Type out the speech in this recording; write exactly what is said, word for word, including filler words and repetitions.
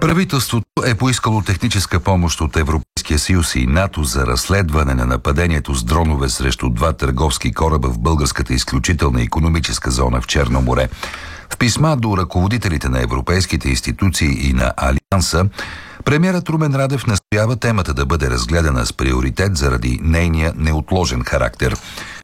Правителството е поискало техническа помощ от Европейския съюз и НАТО за разследване на нападението с дронове срещу два търговски кораба в българската изключителна икономическа зона в Черно море. В писма до ръководителите на европейските институции и на Алианса, премиерът Румен Радев настоява темата да бъде разгледана с приоритет заради нейния неотложен характер.